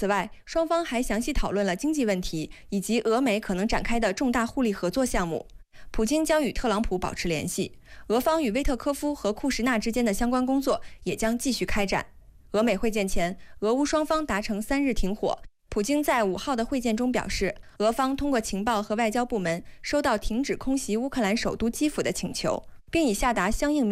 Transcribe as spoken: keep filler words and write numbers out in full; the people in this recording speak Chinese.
此外，双方还详细讨论了经济问题以及俄美可能展开的重大互利合作项目。普京将与特朗普保持联系，俄方与威特科夫和库什纳之间的相关工作也将继续开展。俄美会见前，俄乌双方达成三日停火。普京在五号的会见中表示，俄方通过情报和外交部门收到停止空袭乌克兰首都基辅的请求，并已下达相应